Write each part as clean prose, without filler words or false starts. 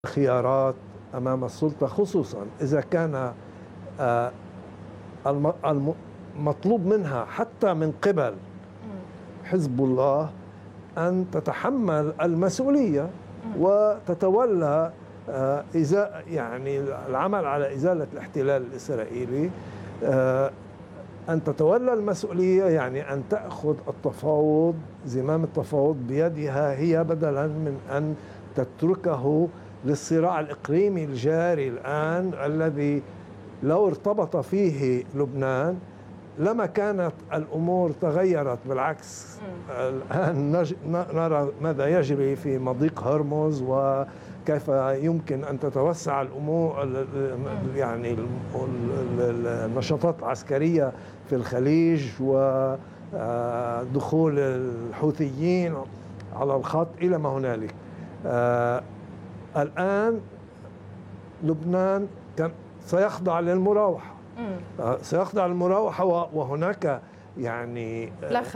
خيارات أمام السلطة، خصوصا إذا كان المطلوب منها حتى من قبل حزب الله أن تتحمل المسؤولية وتتولى يعني العمل على إزالة الاحتلال الإسرائيلي. أن تتولى المسؤولية يعني أن تأخذ التفاوض، زمام التفاوض بيدها هي، بدلا من أن تتركه للصراع الإقليمي الجاري الآن، الذي لو ارتبط فيه لبنان لما كانت الأمور تغيرت. بالعكس، الآن نرى ماذا يجري في مضيق هرمز وكيف يمكن أن تتوسع الأمور، يعني النشاطات العسكرية في الخليج ودخول الحوثيين على الخط إلى ما هنالك. الآن لبنان سيخضع للمراوحة، سيخضع للمراوحة، وهناك يعني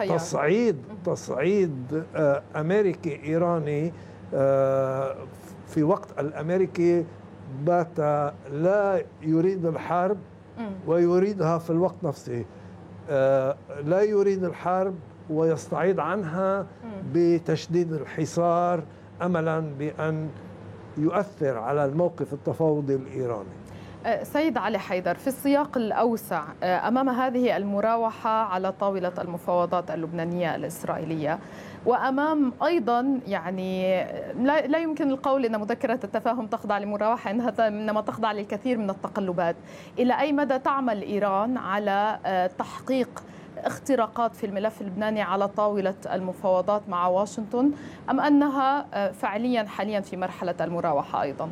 تصعيد أمريكي إيراني في وقت الأمريكي بات لا يريد الحرب ويريدها في الوقت نفسه. لا يريد الحرب ويستعيد عنها بتشديد الحصار أملا بأن يؤثر على الموقف التفاوضي الإيراني. سيد علي حيدر، في السياق الأوسع أمام هذه المراوحة على طاولة المفاوضات اللبنانية الإسرائيلية، وأمام أيضا يعني لا يمكن القول أن مذكرة التفاهم تخضع لمراوحة، إنما تخضع للكثير من التقلبات، إلى أي مدى تعمل إيران على تحقيق اختراقات في الملف اللبناني على طاولة المفاوضات مع واشنطن، أم أنها فعليا حاليا في مرحلة المراوحة أيضا؟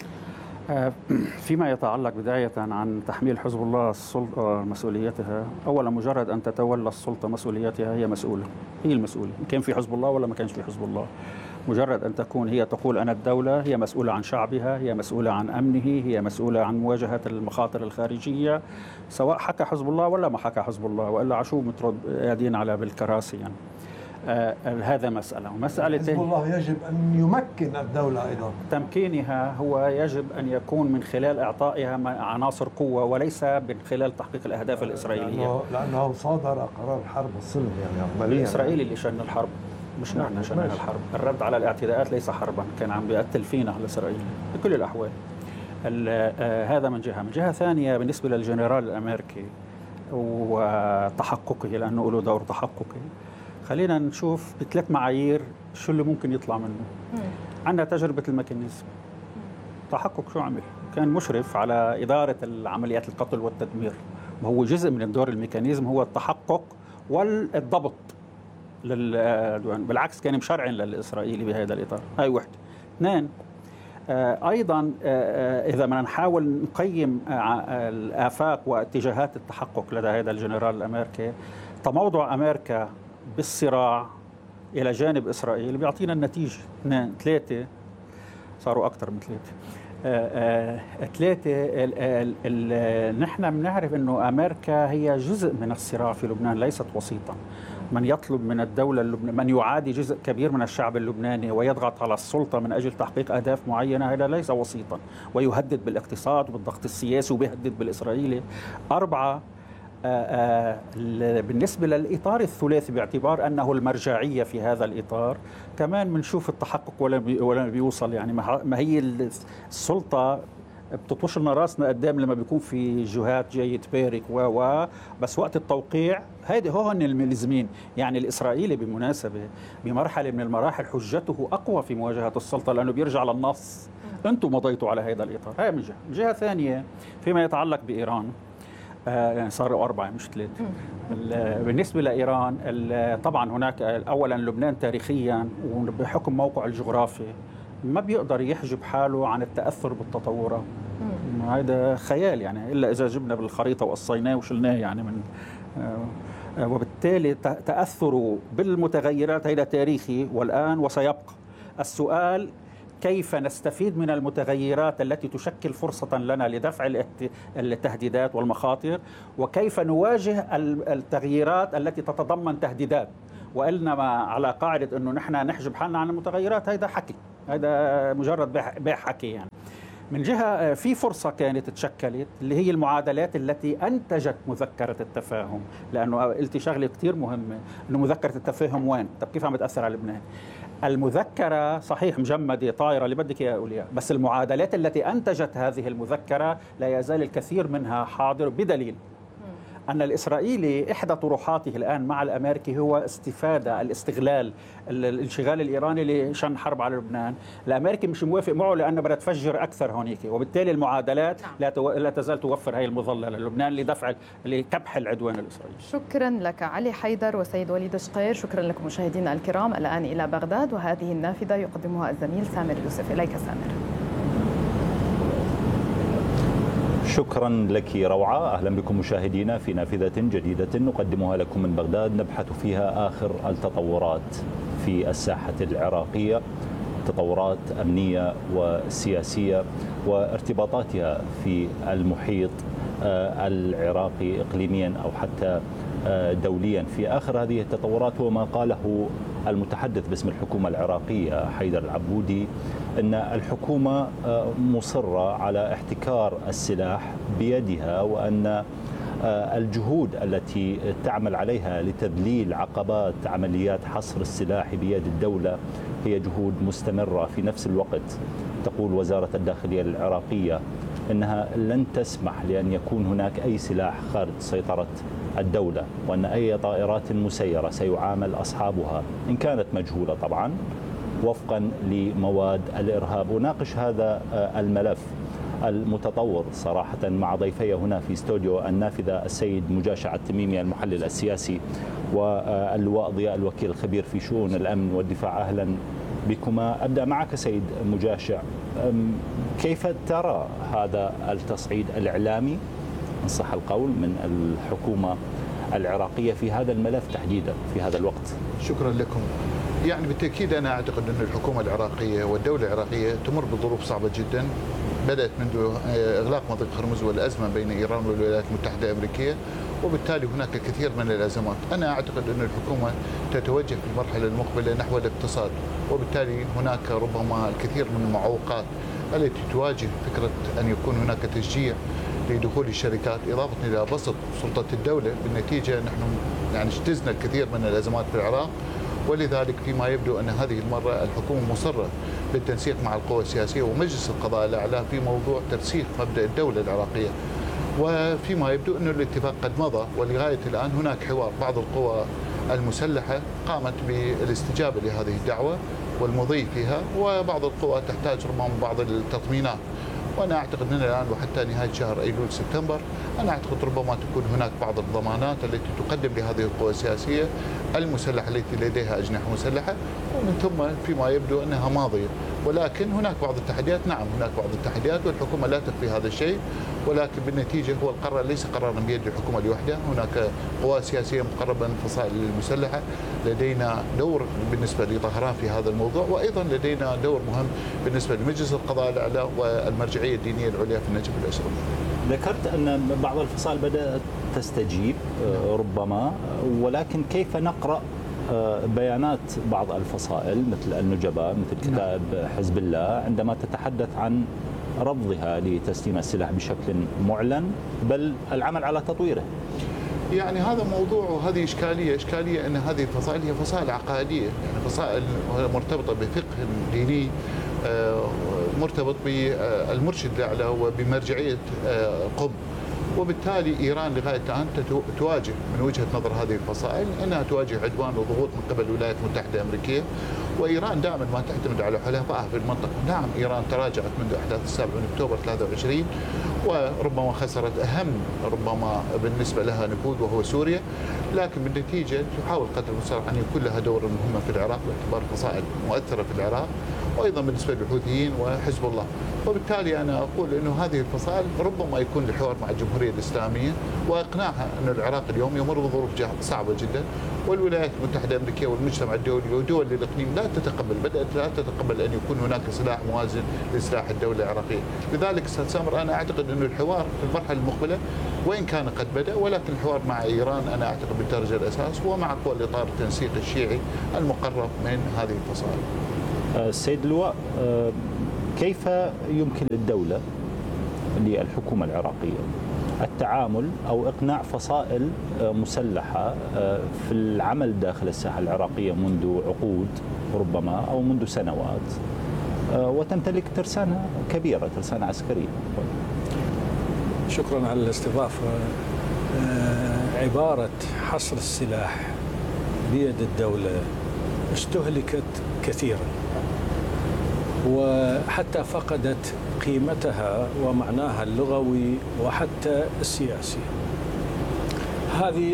فيما يتعلق بداية عن تحميل حزب الله السلطة مسؤوليتها، أولا مجرد أن تتولى السلطة مسؤوليتها هي مسؤولة، هي المسؤولة، كان في حزب الله ولا ما كانش في حزب الله. مجرد أن تكون هي تقول أنا الدولة، هي مسؤولة عن شعبها، هي مسؤولة عن أمنه، هي مسؤولة عن مواجهة المخاطر الخارجية، سواء حكى حزب الله ولا ما حكى حزب الله، وإلا عشو مترد قاعدين على بالكراسي يعني. هذا مسألة حزب الله يجب أن يمكن الدولة أيضا. تمكينها هو يجب أن يكون من خلال إعطائها عناصر قوة، وليس من خلال تحقيق الأهداف الإسرائيلية، لأنه صادر قرار حرب الصلح يعني عمليا. الإسرائيلي اللي شن الحرب، مش نحن شننا الحرب. الرد على الاعتداءات ليس حربا، كان عم بيقتل فينا الإسرائيلي بكل الأحوال. هذا من جهة. من جهة ثانية، بالنسبة للجنرال الأمريكي وتحققه، لأنه له دور تحققي، خلينا نشوف بثلاث معايير شو اللي ممكن يطلع منه. عندنا تجربة الميكانيزم، تحقق شو عمل؟ كان مشرف على إدارة العمليات القتل والتدمير، وهو جزء من دور الميكانيزم هو التحقق والضبط بالعكس كان مشرع للإسرائيلي بهذا الإطار. هاي وحدة. اثنين، أيضا إذا بدنا نحاول نقيم الآفاق واتجاهات التحقق لدى هذا الجنرال الأمريكي، تموضع أمريكا بالصراع إلى جانب إسرائيل بيعطينا النتيجة. 2 3 صاروا أكثر من 3. نحن بنعرف أنه أمريكا هي جزء من الصراع في لبنان، ليست وسيطا. من يطلب من الدولة اللبنانية، من يعادي جزء كبير من الشعب اللبناني ويضغط على السلطة من أجل تحقيق أهداف معينة، هذا ليس وسيطا، ويهدد بالاقتصاد وبالضغط السياسي وبيهدد بالإسرائيلي. 4، بالنسبة للإطار الثلاثي، باعتبار أنه المرجعية في هذا الإطار، كمان بنشوف التحقق ولا بيوصل. يعني ما هي السلطة بتطوش لنا راسنا قدام لما بيكون في جهات جاي تبارك بس وقت التوقيع هيدي هون الملزمين. يعني الإسرائيلي بالمناسبة بمرحلة من المراحل حجته أقوى في مواجهة السلطة، لأنه بيرجع للنص، أنتم مضيتوا على هذا الإطار. هاي من جهة ثانية، فيما يتعلق بإيران، يعني صاروا 4 مش 3. بالنسبة لإيران، طبعا هناك أولا لبنان تاريخيا وبحكم موقع الجغرافي ما بيقدر يحجب حاله عن التأثر بالتطورات. هذا خيال يعني، إلا إذا جبنا بالخريطة وقصيناه وشلناه يعني من وبالتالي تأثره بالمتغيرات هذا تاريخي والآن وسيبقى. السؤال كيف نستفيد من المتغيرات التي تشكل فرصة لنا لدفع التهديدات والمخاطر، وكيف نواجه التغييرات التي تتضمن تهديدات، وإنما على قاعدة أنه نحن نحجب حالنا عن المتغيرات، هذا حكي، هذا مجرد بيع حكي يعني. من جهة في فرصة كانت تشكلت اللي هي المعادلات التي أنتجت مذكرة التفاهم، لأنه قلتي شغلة كتير مهمة، أنه مذكرة التفاهم وين؟ طب كيف عم بتأثر على لبنان؟ المذكرة صحيح مجمدة طائرة اللي بدك إياه أولياء، بس المعادلات التي أنتجت هذه المذكرة لا يزال الكثير منها حاضر، بدليل أن الإسرائيلي إحدى طروحاته الآن مع الأمريكي هو الاستغلال الانشغال الإيراني لشن حرب على لبنان. الأمريكي مش موافق معه لأنه بدها تفجر أكثر هونيك، وبالتالي المعادلات لا تزال توفر هذه المظلة للبنان لكبح العدوان الإسرائيلي. شكرا لك علي حيدر وسيد وليد شقير. شكرا لكم مشاهدينا الكرام. الآن إلى بغداد، وهذه النافذة يقدمها الزميل سامر يوسف. إليك سامر. شكرا لك روعة. أهلا بكم مشاهدينا في نافذة جديدة نقدمها لكم من بغداد، نبحث فيها آخر التطورات في الساحة العراقية، تطورات أمنية وسياسية وارتباطاتها في المحيط العراقي إقليميا أو حتى دوليا. في آخر هذه التطورات هو ما قاله المتحدث باسم الحكومة العراقية حيدر العبودي، أن الحكومة مصرة على احتكار السلاح بيدها، وأن الجهود التي تعمل عليها لتذليل عقبات عمليات حصر السلاح بيد الدولة هي جهود مستمرة. في نفس الوقت تقول وزارة الداخلية العراقية أنها لن تسمح لأن يكون هناك أي سلاح خارج سيطرة الدولة، وأن أي طائرات مسيرة سيعامل أصحابها إن كانت مجهولة طبعا وفقا لمواد الإرهاب. وناقش هذا الملف المتطور صراحة مع ضيفي هنا في استوديو النافذة السيد مجاشع التميمي المحلل السياسي واللواء ضياء الوكيل الخبير في شؤون الأمن والدفاع. أهلا بكما. أبدأ معك سيد مجاشع، كيف ترى هذا التصعيد الإعلامي إن صح القول من الحكومة العراقية في هذا الملف تحديدا في هذا الوقت؟ شكرا لكم. يعني بالتأكيد أنا أعتقد أن الحكومة العراقية والدولة العراقية تمر بظروف صعبة جدا، بدأت منذ إغلاق مضيق هرمز والأزمة بين إيران والولايات المتحدة الأمريكية، وبالتالي هناك الكثير من الأزمات. أنا أعتقد أن الحكومة تتوجه في المرحلة المقبلة نحو الاقتصاد، وبالتالي هناك ربما الكثير من المعوقات التي تواجه فكرة أن يكون هناك تشجيع لدخول الشركات، إضافة إلى بسط سلطة الدولة. بالنتيجة نحن يعني اجتزنا الكثير من الأزمات في العراق، ولذلك فيما يبدو أن هذه المرة الحكومة مصرة بالتنسيق مع القوى السياسية ومجلس القضاء الأعلى في موضوع ترسيخ مبدأ الدولة العراقية. وفيما يبدو أن الاتفاق قد مضى، ولغاية الآن هناك حوار. بعض القوى المسلحة قامت بالاستجابة لهذه الدعوة والمضي فيها، وبعض القوى تحتاج ربما بعض التطمينات. وأنا أعتقد أننا الآن وحتى نهاية شهر أيلول سبتمبر أنا أعتقد ربما تكون هناك بعض الضمانات التي تقدم لهذه القوى السياسية المسلحة التي لديها أجنحة مسلحة، ومن ثم فيما يبدو أنها ماضية. ولكن هناك بعض التحديات، نعم هناك بعض التحديات والحكومة لا تخفي هذا الشيء، ولكن بالنتيجة هو القرار ليس قرارا بيد الحكومة لوحدها. هناك قوى سياسية مقربة من الفصائل المسلحة، لدينا دور بالنسبة لطهران في هذا الموضوع، وأيضا لدينا دور مهم بالنسبة لمجلس القضاء الأعلى والمرجعية الدينية العليا في النجف الأشرف. ذكرت أن بعض الفصائل بدأت تستجيب ربما، ولكن كيف نقرأ بيانات بعض الفصائل مثل النجباء مثل كتائب حزب الله عندما تتحدث عن رفضها لتسليم السلاح بشكل معلن بل العمل على تطويره؟ يعني هذا موضوع وهذه إشكالية أن هذه الفصائل هي فصائل عقائدية، يعني فصائل مرتبطة بفقه ديني مرتبط بالمرشد الأعلى وبمرجعية قم، وبالتالي إيران لغاية الآن تواجه من وجهة نظر هذه الفصائل أنها تواجه عدوان وضغوط من قبل الولايات المتحدة الأمريكية، وإيران دائما ما تعتمد على حلفائها في المنطقة. نعم إيران تراجعت منذ أحداث 7 أكتوبر 23 وربما خسرت أهم ربما بالنسبة لها نفوذ وهو سوريا، لكن بالنتيجة تحاول قدر المستطاع أن يكون لها دور مهم في العراق باعتبار فصائل مؤثرة في العراق، وأيضا بالنسبة للحوثيين وحزب الله. وبالتالي أنا أقول أنه هذه الفصائل ربما يكون الحوار مع الجمهورية الإسلامية وإقناعها أن العراق اليوم يمر بظروف صعبة جدا، والولايات المتحدة الأمريكية والمجتمع الدولي ودول الإقليم بدأت لا تتقبل أن يكون هناك سلاح موازن لسلاح الدولة العراقية. لذلك أستاذ سامر أنا أعتقد أن الحوار في المرحلة المقبلة وإن كان قد بدأ، ولكن الحوار مع إيران أنا أعتقد بالدرجة الأساس ومع قوى الإطار التنسيق الشيعي المقرب من هذه الفصائل. السيد اللواء، كيف يمكن للدولة للحكومة العراقية التعامل أو إقناع فصائل مسلحة في العمل داخل الساحة العراقية منذ عقود ربما أو منذ سنوات وتمتلك ترسانة كبيرة، ترسانة عسكرية؟ شكرا على الاستضافة. عبارة حصر السلاح بيد الدولة استهلكت كثيرا وحتى فقدت قيمتها ومعناها اللغوي وحتى السياسي. هذه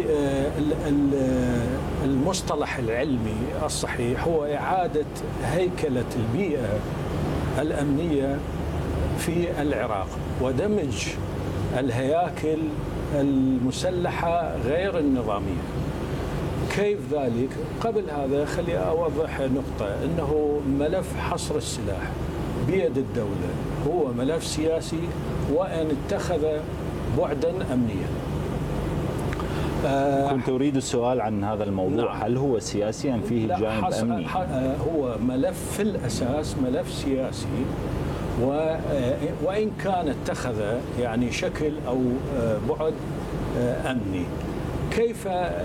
المصطلح العلمي الصحيح هو إعادة هيكلة البيئة الأمنية في العراق ودمج الهياكل المسلحة غير النظامية. كيف ذلك؟ قبل هذا خلي أوضح نقطة، أنه ملف حصر السلاح بيد الدولة هو ملف سياسي وأن اتخذ بعدا أمنيا. كنت أريد السؤال عن هذا الموضوع. نعم. هل هو سياسي أم فيه جانب أمني؟ هو ملف في الأساس ملف سياسي، وإن كان اتخذ يعني شكل أو بعد أمني. كيف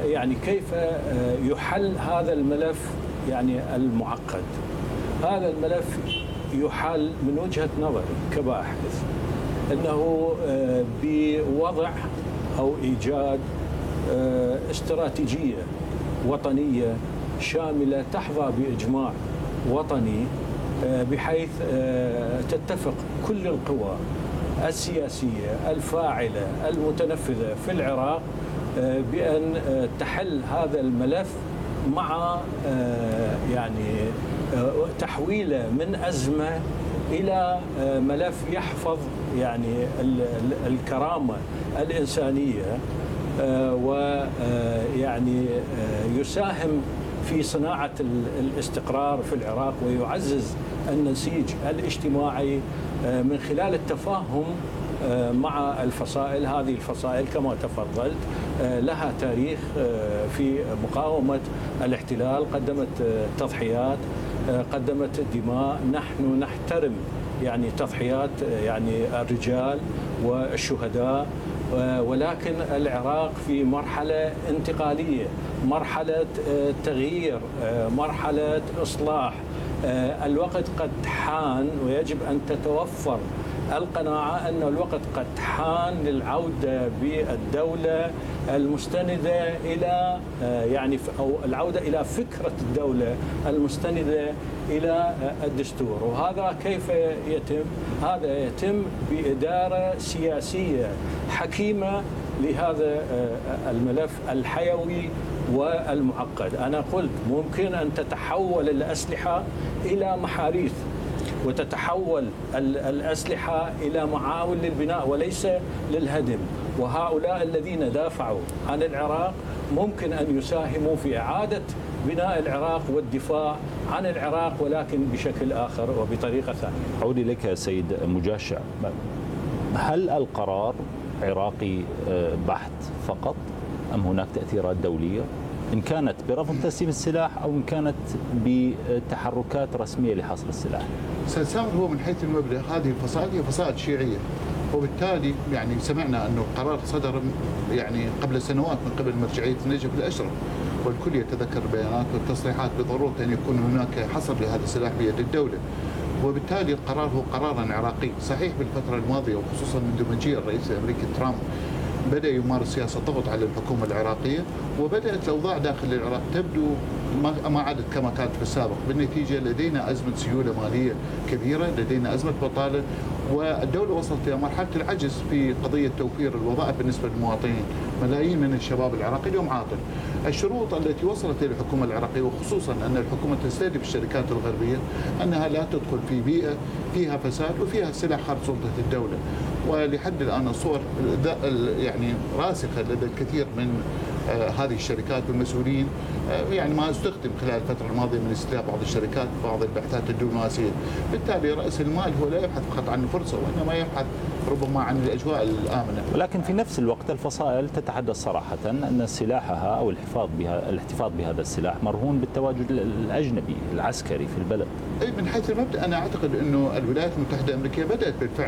يحل هذا الملف يعني المعقد؟ هذا الملف يحل من وجهة نظري كباحث أنه بوضع أو إيجاد استراتيجية وطنية شاملة تحظى بإجماع وطني، بحيث تتفق كل القوى السياسية الفاعلة المتنفذة في العراق بأن تحل هذا الملف مع يعني تحويله من أزمة إلى ملف يحفظ يعني الكرامة الإنسانية ويعني يساهم في صناعة الاستقرار في العراق ويعزز النسيج الاجتماعي من خلال التفاهم مع الفصائل. هذه الفصائل كما تفضلت لها تاريخ في مقاومة الاحتلال، قدمت تضحيات، قدمت دماء. نحن نحترم يعني تضحيات يعني الرجال والشهداء، ولكن العراق في مرحلة انتقالية، مرحلة تغيير، مرحلة إصلاح. الوقت قد حان ويجب أن تتوفر القناعة أن الوقت قد حان للعودة بالدولة المستندة إلى يعني أو العودة إلى فكرة الدولة المستندة إلى الدستور. وهذا كيف يتم؟ هذا يتم بإدارة سياسية حكيمة لهذا الملف الحيوي والمعقد. أنا قلت ممكن أن تتحول الأسلحة إلى محاريث وتتحول الأسلحة إلى معاون للبناء وليس للهدم، وهؤلاء الذين دافعوا عن العراق ممكن أن يساهموا في إعادة بناء العراق والدفاع عن العراق، ولكن بشكل آخر وبطريقة ثانية. أعود إليك يا سيد مجاشع، هل القرار عراقي بحت فقط أم هناك تأثيرات دولية، إن كانت برفض تسليم السلاح أو إن كانت بتحركات رسمية لحصر السلاح؟ سيد سامر، هو من حيث المبدأ هذه الفصائل هي فصائل شيعية، وبالتالي يعني سمعنا أنه القرار صدر يعني قبل سنوات من قبل مرجعية النجف الأشرف، والكل يتذكر البيانات والتصريحات بضرورة أن يكون هناك حصر لهذا السلاح بيد الدولة، وبالتالي القرار هو قرارا عراقي. صحيح بالفترة الماضية وخصوصا منذ مجيء الرئيس الأمريكي ترامب بدأ يمارس سياسة ضغط على الحكومة العراقية، وبدأت الأوضاع داخل العراق تبدو ما عادت كما كانت في السابق. بالنتيجة لدينا أزمة سيولة مالية كبيرة، لدينا أزمة بطالة، والدولة وصلت إلى مرحلة العجز في قضية توفير الوظائف بالنسبة للمواطنين. ملايين من الشباب العراقي اليوم عاطل. الشروط التي وصلت إلى الحكومة العراقية، وخصوصا أن الحكومة تستهدف الشركات الغربية أنها لا تدخل في بيئة فيها فساد وفيها سلاح خارج سلطة الدولة. ولحد الآن الصور يعني راسخة لدى الكثير من هذه الشركات والمسؤولين، يعني ما استخدم خلال الفترة الماضية من استهداف بعض الشركات بعض البحثات الدبلوماسية. بالتالي رأس المال هو لا يبحث فقط عن الفرصة وإنما يبحث ربما عن الأجواء الآمنة. ولكن في نفس الوقت الفصائل تتحدث صراحة أن سلاحها أو الاحتفاظ بهذا السلاح مرهون بالتواجد الأجنبي العسكري في البلد. من حيث المبدأ أنا أعتقد أنه الولايات المتحدة الأمريكية بدأت بالفعل